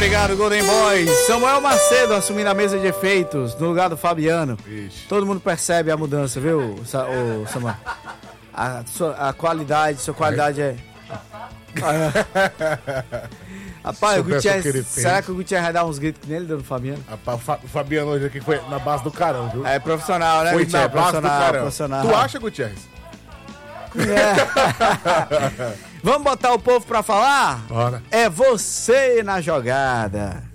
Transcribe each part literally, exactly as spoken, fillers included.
Obrigado, Golden Boys. Samuel Macedo assumindo a mesa de efeitos no lugar do Fabiano. Ixi. Todo mundo percebe a mudança, viu, Samuel? A, sua, a qualidade, sua qualidade é... Rapaz, o Gutierrez, será que o Gutierrez vai dar uns gritos nele, dando Fabiano? Rapaz, o Fabiano hoje aqui foi na base do carão, viu? É profissional, né, foi Gutierrez? Foi na base do carão. Profissional. Tu acha, Gutierrez? É. Vamos botar o povo pra falar? Bora. É você na jogada.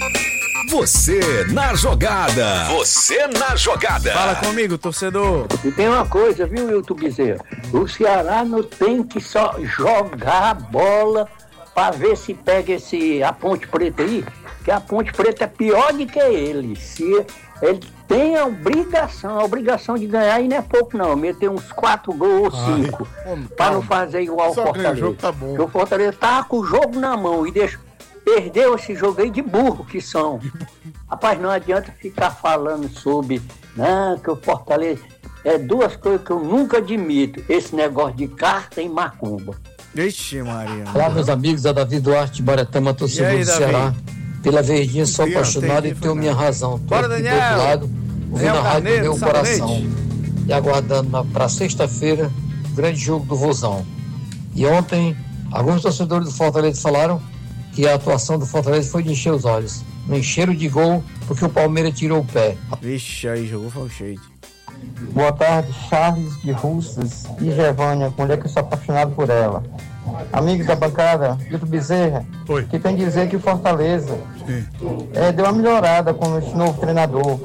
Você na jogada. Você na jogada. Fala comigo, torcedor. E tem uma coisa, viu, Wilton Bezerra? O Ceará não tem que só jogar a bola pra ver se pega esse, a Ponte Preta aí, que a Ponte Preta é pior do que ele. Se ele tem a obrigação, a obrigação de ganhar, e não é pouco não, meter uns quatro gols ou cinco, para não fazer igual o Fortaleza. Jogo tá bom. Porque o Fortaleza tá com o jogo na mão e deixa, perdeu esse jogo aí de burro que são. Rapaz, não adianta ficar falando sobre, não, que o Fortaleza... É duas coisas que eu nunca admito, esse negócio de carta e macumba. Vixe, Maria. Olá, meus amigos, é Davi Duarte, Baratama, torcedor aí, do Davi? Ceará. Pela verdinha, sou Deus, apaixonado e tenho minha razão. Tô Bora, Daniel! Do outro lado, ouvindo a rádio do meu coração. Leite. E aguardando para sexta-feira, o grande jogo do Vozão. E ontem, alguns torcedores do Fortaleza falaram que a atuação do Fortaleza foi de encher os olhos. Não encheram de gol, porque o Palmeiras tirou o pé. Vixe, aí jogou foi um shade. Boa tarde, Charles de Russas e Gervânia, mulher que eu sou apaixonado por ela. Amigos da bancada, Vitor Bezerra, Oi. Que tem que dizer que o Fortaleza é, deu uma melhorada com esse novo treinador.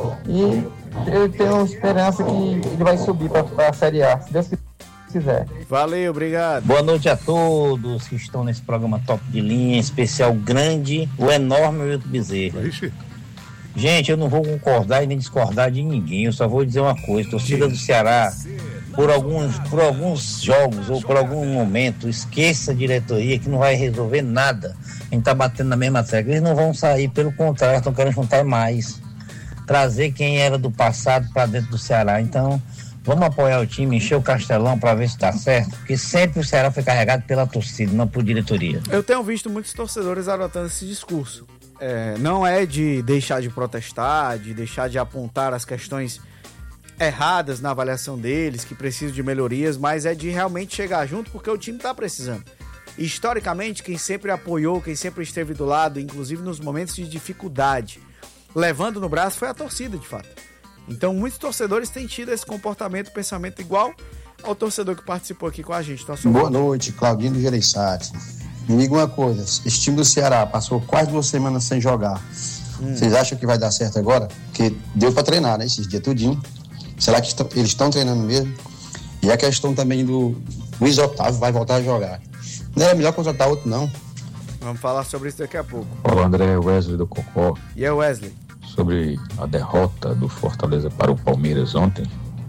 E eu tenho esperança que ele vai subir para a Série A, se Deus quiser. Valeu, obrigado. Boa noite a todos que estão nesse programa Top de Linha, especial grande, o enorme Vitor Bezerra. Ixi. Gente, eu não vou concordar e nem discordar de ninguém, eu só vou dizer uma coisa, torcida do Ceará, por alguns, por alguns jogos ou por algum momento, esqueça a diretoria que não vai resolver nada. A gente tá batendo na mesma tecla, eles não vão sair, pelo contrário, estão querendo juntar mais, trazer quem era do passado para dentro do Ceará. Então, vamos apoiar o time, encher o Castelão para ver se tá certo, porque sempre o Ceará foi carregado pela torcida, não por diretoria. Eu tenho visto muitos torcedores adotando esse discurso. É, não é de deixar de protestar, de deixar de apontar as questões erradas na avaliação deles, que precisam de melhorias, mas é de realmente chegar junto, porque o time está precisando. Historicamente, quem sempre apoiou, quem sempre esteve do lado, inclusive nos momentos de dificuldade, levando no braço, foi a torcida, de fato. Então, muitos torcedores têm tido esse comportamento, pensamento igual ao torcedor que participou aqui com a gente. Então, boa noite, Claudinho do Gereissati. Me diga uma coisa, esse time do Ceará passou quase duas semanas sem jogar. Hum. Vocês acham que vai dar certo agora? Porque deu pra treinar, né? Esses dias tudinho. Será que est- eles estão treinando mesmo? E a questão também do Luiz Otávio vai voltar a jogar. Não é melhor contratar outro, não. Vamos falar sobre isso daqui a pouco. Olá, André, Wesley do Cocó. E aí, Wesley? Sobre a derrota do Fortaleza para o Palmeiras ontem.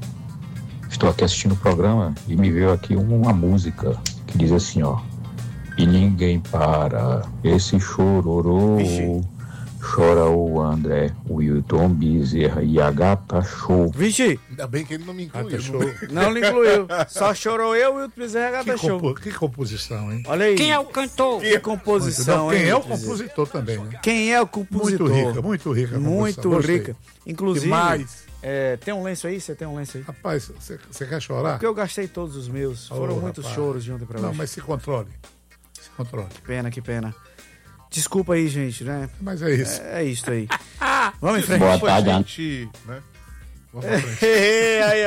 Estou aqui assistindo o programa e me veio aqui uma música que diz assim, ó. E ninguém para esse chororô. Vixe. Chora o André, o Wilton Bezerra e a gata show. Vixe! Ainda bem que ele não me incluiu. Não lhe incluiu. Só chorou eu, Wilton Bezerra e a gata que show. Compo- que composição, hein? Olha aí. Quem é o cantor? Que composição, não, quem hein? é o compositor também, né? Quem é o compositor? Muito rica, muito rica. Muito rica. Inclusive, mais? É, tem um lenço aí? Você tem um lenço aí? Rapaz, você quer chorar? Porque eu gastei todos os meus. Oh, Foram muitos rapaz. choros de ontem pra hoje. Não, mas se controle. Se controle. Que pena, que pena. Desculpa aí, gente, né? Mas é isso. É, é isso aí. Vamos em frente. Boa tarde, gente, né? Vamos, aí,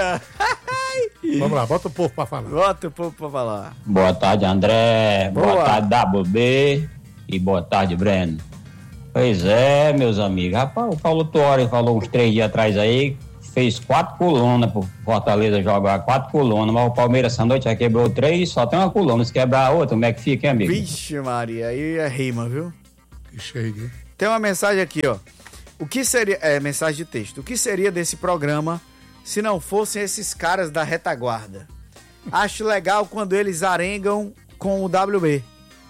ó. Vamos lá, bota o povo pra falar. Bota o povo pra falar. Boa tarde, André. Boa, Boa tarde, W B. E boa tarde, Breno. Pois é, meus amigos. Rapaz, o Paulo Tuori falou uns três dias atrás aí, fez quatro colunas pro Fortaleza jogar, quatro colunas, mas o Palmeiras essa noite já quebrou três, só tem uma coluna. Se quebrar a outra, como é que fica, hein, amigo? Vixe, Maria, aí é rima, viu? Que chegue. Tem uma mensagem aqui, ó. O que seria... É, mensagem de texto. O que seria desse programa se não fossem esses caras da retaguarda? Acho legal quando eles arengam com o W B.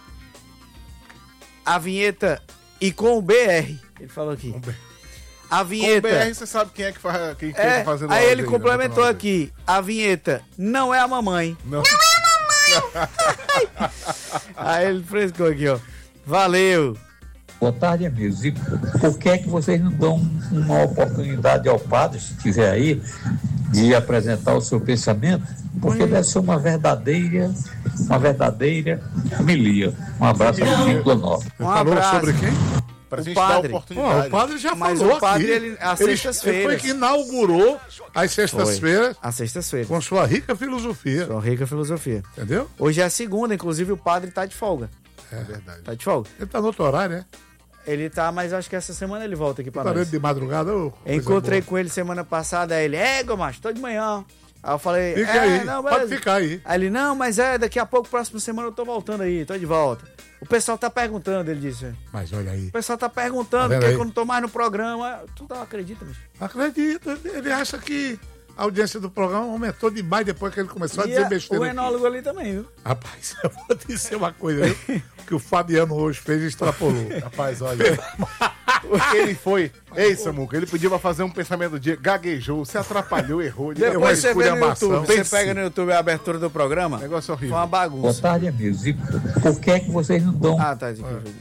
A vinheta... E com o B R, ele falou aqui. A vinheta... Com o B R você sabe quem é que, faz, quem, quem é, tá fazendo aí ele dele, complementou né? aqui. A vinheta não é a mamãe. Não, não é a mamãe! Aí ele frescou aqui, ó. Valeu. Boa tarde, amigos. E por que é que vocês não dão uma oportunidade ao padre, se tiver aí, de apresentar o seu pensamento? Porque deve ser uma verdadeira, uma verdadeira homilia. Um abraço ao Ciclo Nove. Um abraço. Sobre quem? Pra gente dar oportunidade. Oh, o padre já Mas falou o padre, aqui. ele, às ele, sextas-feiras. ele foi que inaugurou as sextas-feiras. Às sextas-feiras. Com sua rica filosofia. Sua rica filosofia. Entendeu? Hoje é a segunda, inclusive o padre tá de folga. É verdade. Tá de folga. Ele tá no outro horário, né? Ele tá, mas acho que essa semana ele volta aqui pra tá nós. De madrugada, ô, encontrei com ele semana passada, aí ele, é, macho, tô de manhã. Aí eu falei, Fica é, aí, não, pode ficar aí. Aí ele, não, mas é, daqui a pouco, próxima semana eu tô voltando aí, tô de volta. O pessoal tá perguntando, ele disse. Mas olha aí. O pessoal tá perguntando, tá porque aí? quando eu tô mais no programa, tu não acredita, bicho? Acredita, ele acha que a audiência do programa aumentou demais depois que ele começou E a dizer a, besteira. o enólogo ali também, viu? Rapaz, eu vou dizer uma coisa, viu? Que o Fabiano hoje fez e extrapolou. Rapaz, olha. Ele foi. Ei, Samuca, ele podia fazer um pensamento de gaguejou, se atrapalhou, errou. Depois você vê no YouTube, você Pense. pega no YouTube a abertura do programa. Negócio horrível. Foi uma bagunça. Boa tarde, amigos. E por que é que vocês não dão... Ah, tá. Aqui,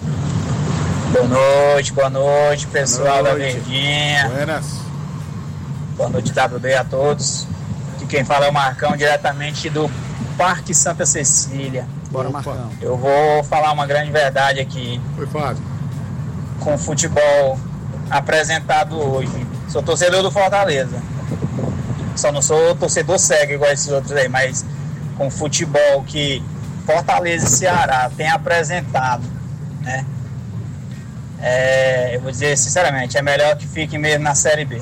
boa noite, boa noite, pessoal boa da noite. Verdinha. Buenas. Boa noite, W B, a todos. Aqui quem fala é o Marcão, diretamente do Parque Santa Cecília. Bora, Marcão. Eu vou falar uma grande verdade aqui. Foi fácil. Com o futebol apresentado hoje. Sou torcedor do Fortaleza. Só não sou torcedor cego igual esses outros aí, mas com o futebol que Fortaleza e Ceará têm apresentado, né? É, eu vou dizer sinceramente, é melhor que fique mesmo na Série B.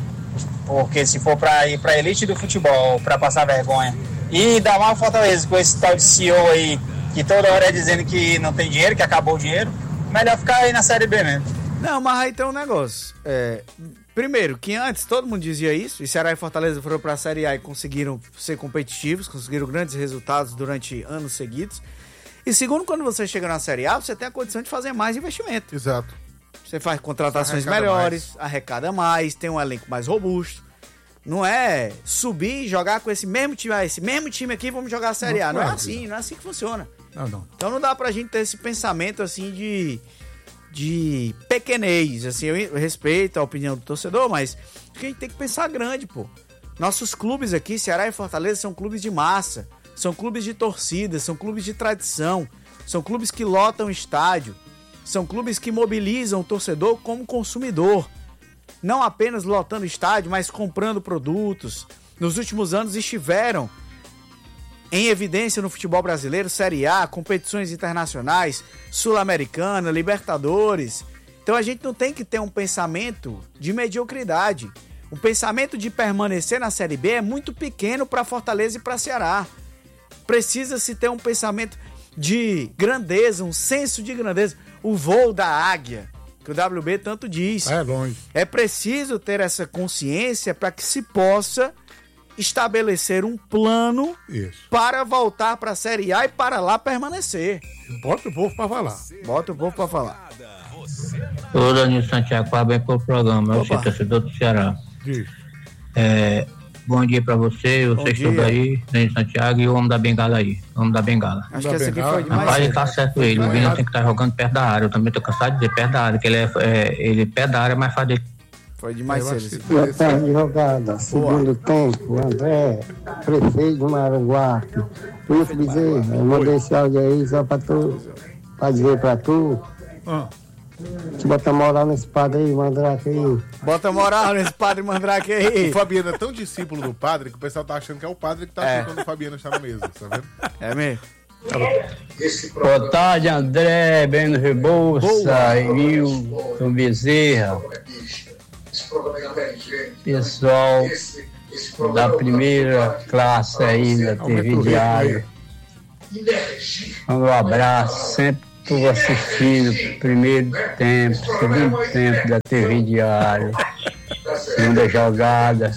Porque se for para ir para a elite do futebol, para passar vergonha, e dar mal Fortaleza com esse tal de C E O aí, que toda hora é dizendo que não tem dinheiro, que acabou o dinheiro, melhor ficar aí na Série B mesmo. Não, mas aí tem um negócio. É, primeiro, que antes todo mundo dizia isso, e Ceará e Fortaleza foram pra Série A e conseguiram ser competitivos, conseguiram grandes resultados durante anos seguidos. E segundo, quando você chega na Série A, você tem a condição de fazer mais investimento. Exato. Você faz contratações Arrecada melhores, mais. arrecada mais, tem um elenco mais robusto. Não é subir e jogar com esse mesmo time, ah, esse mesmo time aqui, vamos jogar a Série A. Não, não é assim, não é assim que funciona. Não, não. Então não dá pra gente ter esse pensamento assim de, de pequenez. Assim, eu respeito a opinião do torcedor, mas a gente tem que pensar grande, pô. Nossos clubes aqui, Ceará e Fortaleza, são clubes de massa, são clubes de torcida, são clubes de tradição, são clubes que lotam estádio, são clubes que mobilizam o torcedor como consumidor. Não apenas lotando estádio, mas comprando produtos. Nos últimos anos estiveram em evidência no futebol brasileiro, Série A, competições internacionais, Sul-Americana, Libertadores. Então a gente não tem que ter um pensamento de mediocridade. O pensamento de permanecer na Série B é muito pequeno para Fortaleza e para Ceará. Precisa-se ter um pensamento de grandeza, um senso de grandeza. O voo da águia, que o W B tanto diz. É longe. É preciso ter essa consciência para que se possa estabelecer um plano Isso. para voltar para a Série A e para lá permanecer. Bota o povo para falar. Bota o povo para falar. Ô, Danilo Santiago, parabéns pelo programa. Eu sou torcedor do Ceará. É, bom dia pra você, vocês estão aí, Danilo Santiago e o homem da bengala aí. O homem da bengala. Acho que esse aqui foi demais. Rapaz, ele tá certo ele. O Vina tem que estar jogando perto da área. Eu também tô cansado de dizer perto da área, que ele é, é ele pé da área, mas faz dele. Foi demais cedo. Boa tarde, jogada. Segundo tempo, André, prefeito de Maranguá. Wilson Bezerra, eu mandei esse áudio aí só pra tu, pra dizer pra tu. Ah. Te bota moral nesse padre aí, Mandrake aí. Bota moral nesse padre Mandrake aí. O Fabiano é tão discípulo do padre que o pessoal tá achando que é o padre que tá É. aqui quando o Fabiano está na mesa, tá vendo? É mesmo? Boa tarde, André, Breno Rebouça, Emilton Bezerra, pessoal da primeira classe aí da T V Diário. Um abraço, sempre estou assistindo o primeiro tempo, segundo tempo da T V Diário, segunda jogada.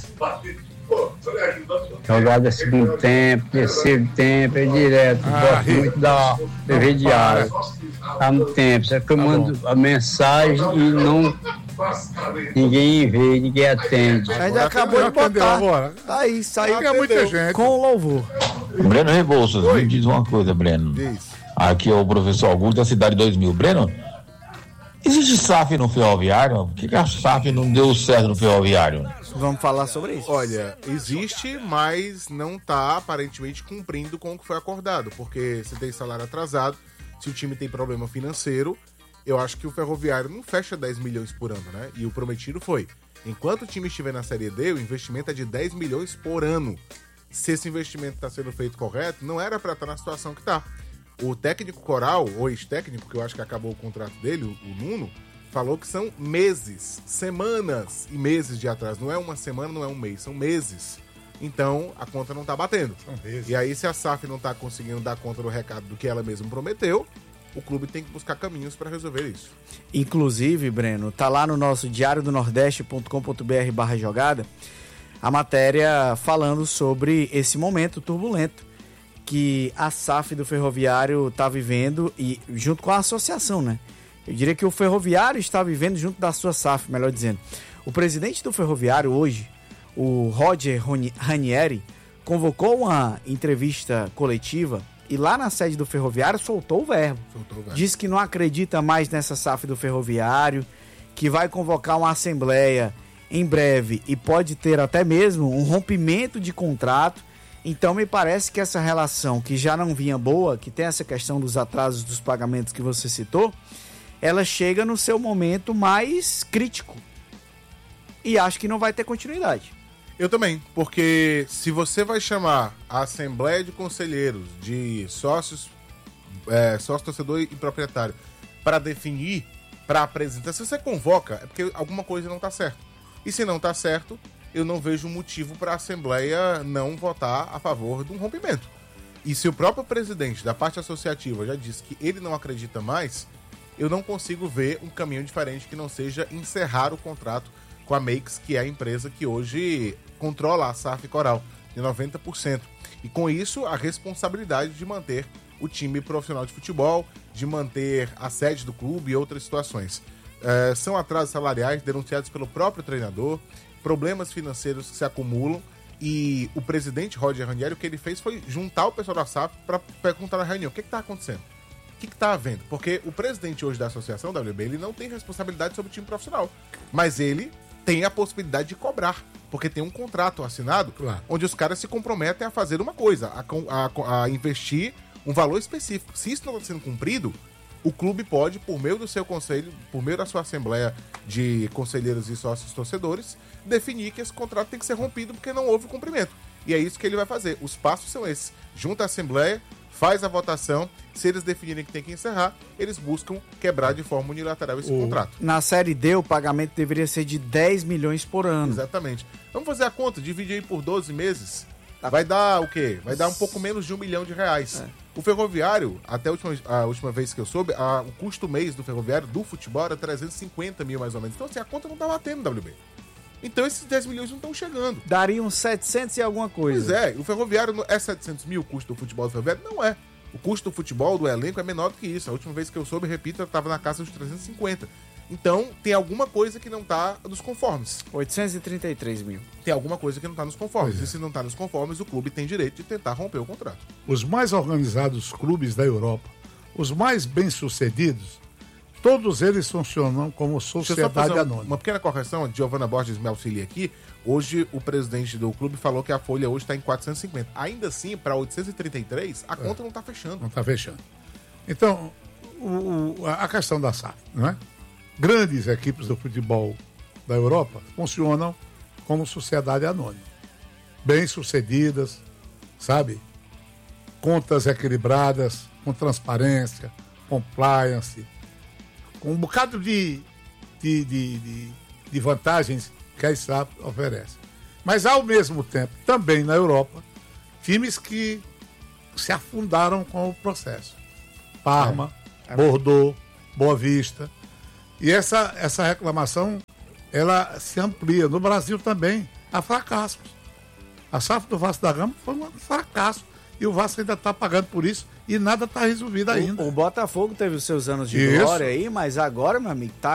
Jogada segundo tempo, terceiro tempo, é direto. Ah, Gosto muito da T V Diário. Há muito tempo. Só que eu mando a mensagem e não. Ninguém vê, ninguém atende. A gente acabou de botar. Tá aí, saiu É muita gente. com louvor. Breno Rebouças, me diz uma coisa, Breno. Aqui é o professor Augusto da Cidade dois mil. Breno, e Existe S A F no ferroviário? Por que, que a S A F não deu certo no ferroviário? Vamos falar sobre isso. Olha, existe, mas não está aparentemente cumprindo com o que foi acordado, porque se tem salário atrasado, se o time tem problema financeiro, eu acho que o ferroviário não fecha dez milhões por ano, né? E o prometido foi, enquanto o time estiver na Série D, o investimento é de dez milhões por ano. Se esse investimento está sendo feito correto, não era para estar na situação que está. O técnico Coral, ou ex-técnico, que eu acho que acabou o contrato dele, o, o Nuno, falou que são meses, semanas e meses de atraso. Não é uma semana, não é um mês, são meses. Então, a conta não tá batendo. E aí, se a S A F não tá conseguindo dar conta do recado do que ela mesma prometeu, o clube tem que buscar caminhos para resolver isso. Inclusive, Breno, tá lá no nosso diário do nordeste ponto com ponto b r barra jogada a matéria falando sobre esse momento turbulento que a S A F do Ferroviário está vivendo, e junto com a associação, né? Eu diria que o Ferroviário está vivendo junto da sua S A F, melhor dizendo. O presidente do Ferroviário hoje, o Roger Ranieri, convocou uma entrevista coletiva e lá na sede do Ferroviário soltou o verbo. Soltou o verbo. Disse que não acredita mais nessa S A F do Ferroviário, que vai convocar uma assembleia em breve e pode ter até mesmo um rompimento de contrato. Então me parece que essa relação que já não vinha boa, que tem essa questão dos atrasos dos pagamentos que você citou, ela chega no seu momento mais crítico. E acho que não vai ter continuidade. Eu também, porque se você vai chamar a Assembleia de Conselheiros, de sócios, é, sócio torcedor e proprietário, para definir, para apresentar, se você convoca, é porque alguma coisa não está certo. E se não está certo, eu não vejo motivo para a Assembleia não votar a favor de um rompimento. E se o próprio presidente da parte associativa já disse que ele não acredita mais, eu não consigo ver um caminho diferente que não seja encerrar o contrato com a Makes, que é a empresa que hoje controla a S A F Coral de noventa por cento. E com isso, a responsabilidade de manter o time profissional de futebol, de manter a sede do clube e outras situações. É, são atrasos salariais denunciados pelo próprio treinador, problemas financeiros que se acumulam, e o presidente Roger Ranieri, o que ele fez foi juntar o pessoal da S A F para perguntar na reunião o que está acontecendo, o que está havendo, porque o presidente hoje da associação W B, ele não tem responsabilidade sobre o time profissional, mas ele tem a possibilidade de cobrar, porque tem um contrato assinado, claro, onde os caras se comprometem a fazer uma coisa, a, a, a investir um valor específico. Se isso não está sendo cumprido, o clube pode, por meio do seu conselho, por meio da sua assembleia de conselheiros e sócios torcedores, definir que esse contrato tem que ser rompido porque não houve cumprimento. E é isso que ele vai fazer. Os passos são esses. Junta a assembleia, faz a votação, se eles definirem que tem que encerrar, eles buscam quebrar de forma unilateral esse o... contrato. Na Série D, o pagamento deveria ser de dez milhões por ano. Exatamente. Vamos fazer a conta, divide aí por doze meses. Vai dar o quê? Vai dar um pouco menos de um milhão de reais. É. O ferroviário, até a última, a última vez que eu soube, a, o custo mês do ferroviário, do futebol, era trezentos e cinquenta mil mais ou menos. Então, assim, a conta não tá batendo, W B. Então, esses dez milhões não estão chegando. Daria uns setecentos e alguma coisa. Pois é, o ferroviário é setecentos mil o custo do futebol do ferroviário? Não é. O custo do futebol, do elenco, é menor do que isso. A última vez que eu soube, repito, eu estava na casa dos trezentos e cinquenta. Então, tem alguma coisa que não está nos conformes. oitocentos e trinta e três mil. Tem alguma coisa que não está nos conformes. É. E se não está nos conformes, o clube tem direito de tentar romper o contrato. Os mais organizados clubes da Europa, os mais bem-sucedidos, todos eles funcionam como sociedade anônima. Uma pequena correção, a Giovana Borges me auxilia aqui. Hoje, o presidente do clube falou que a folha hoje está em quatrocentos e cinquenta. Ainda assim, para oitocentos e trinta e três, a é. conta não está fechando. Não está fechando. Então, o, a questão da S A F, não é? Grandes equipes do futebol da Europa funcionam como sociedade anônima. Bem-sucedidas, sabe? Contas equilibradas, com transparência, compliance, com um bocado de, de, de, de, de vantagens que a S A F oferece. Mas, ao mesmo tempo, também na Europa, times que se afundaram com o processo. Parma, é. É. Bordeaux, Boa Vista. E essa, essa reclamação, ela se amplia. No Brasil também, há fracassos. A S A F do Vasco da Gama foi um fracasso. E o Vasco ainda está pagando por isso e nada está resolvido ainda. O, o Botafogo teve os seus anos de isso. glória aí, mas agora, meu amigo, tá